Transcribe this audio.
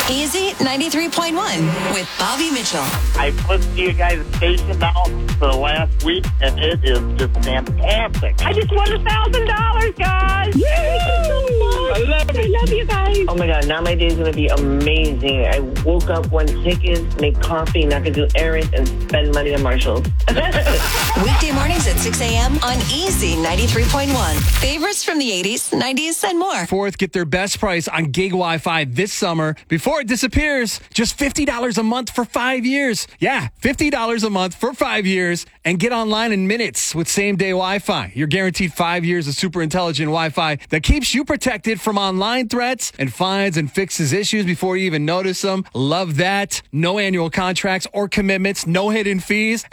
Easy 93.1 with Bobby Mitchell. I've listened to you guys' station now for the last week, and it is just fantastic. I just won $1,000, guys. Yay! I love you guys. Oh my God, now my day's going to be amazing. I woke up, won tickets, made coffee, now I can do errands and spend money on Marshalls. Weekday mornings at 6 a.m. on Easy 93.1. Favorites from the 80s, 90s, and more. Fourth, get their best price on gig Wi-Fi this summer before it disappears. Just $50 a month for 5 years. Yeah, $50 a month for 5 years and get online in minutes with same-day Wi-Fi. You're guaranteed 5 years of super intelligent Wi-Fi that keeps you protected from online threats and finds and fixes issues before you even notice them. Love that. No annual contracts or commitments, no hidden fees.